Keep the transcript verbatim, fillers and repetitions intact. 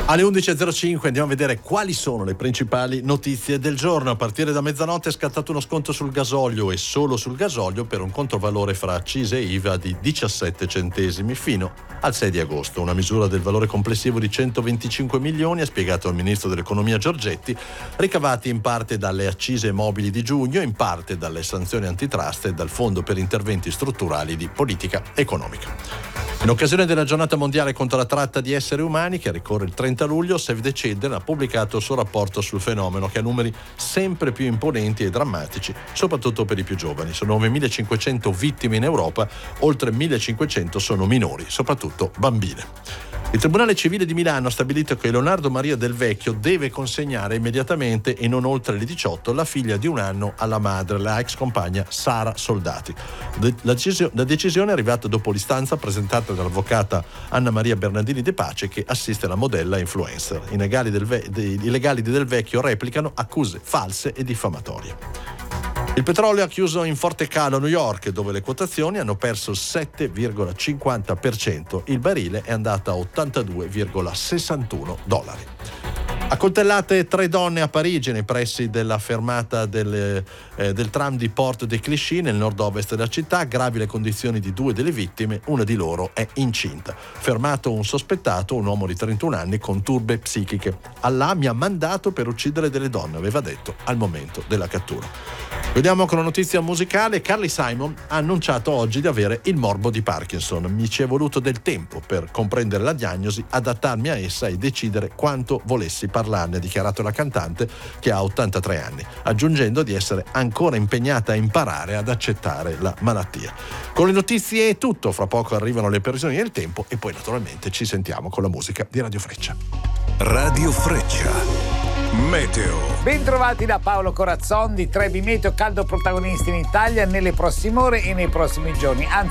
Alle undici e zero cinque andiamo a vedere quali sono le principali notizie del giorno. A partire da mezzanotte è scattato uno sconto sul gasolio e solo sul gasolio per un controvalore fra accise e I V A di diciassette centesimi fino al sei di agosto. Una misura del valore complessivo di centoventicinque milioni, ha spiegato il ministro dell'economia Giorgetti, ricavati in parte dalle accise mobili di giugno, in parte dalle sanzioni antitrust e dal Fondo per interventi strutturali di politica economica. In occasione della giornata mondiale contro la tratta di esseri umani, che ricorre il trenta luglio, Save the Children ha pubblicato il suo rapporto sul fenomeno, che ha numeri sempre più imponenti e drammatici, soprattutto per i più giovani. Sono novemilacinquecento vittime in Europa, oltre millecinquecento sono minori, soprattutto bambine. Il Tribunale Civile di Milano ha stabilito che Leonardo Maria Del Vecchio deve consegnare immediatamente e non oltre le diciotto la figlia di un anno alla madre, la ex compagna Sara Soldati. La decisione, la decisione è arrivata dopo l'istanza presentata dall'avvocata Anna Maria Bernardini De Pace, che assiste la modella influencer. I legali del, Ve- I legali di Del Vecchio replicano accuse false e diffamatorie. Il petrolio ha chiuso in forte calo a New York, dove le quotazioni hanno perso il sette virgola cinquanta per cento. Il barile è andato a ottantadue virgola sessantuno dollari. Accoltellate tre donne a Parigi, nei pressi della fermata del, eh, del tram di Porte de Clichy, nel nord-ovest della città. Gravi le condizioni di due delle vittime, una di loro è incinta. Fermato un sospettato, un uomo di trentuno anni con turbe psichiche. Allah mi ha mandato per uccidere delle donne, aveva detto al momento della cattura. Vediamo con una notizia musicale. Carly Simon ha annunciato oggi di avere il morbo di Parkinson. Mi ci è voluto del tempo per comprendere la diagnosi, adattarmi a essa e decidere quanto volessi parlarne, ha dichiarato la cantante, che ha ottantatré anni, aggiungendo di essere ancora impegnata a imparare ad accettare la malattia. Con le notizie è tutto, fra poco arrivano le previsioni del tempo e poi naturalmente ci sentiamo con la musica di Radio Freccia. Radio Freccia. Meteo. Bentrovati da Paolo Corazzon di Trebi Meteo, caldo protagonista in Italia nelle prossime ore e nei prossimi giorni. Anzi,